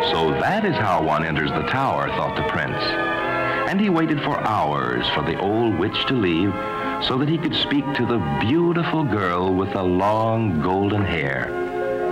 So that is how one enters the tower, thought the prince. And he waited for hours for the old witch to leave so that he could speak to the beautiful girl with the long golden hair.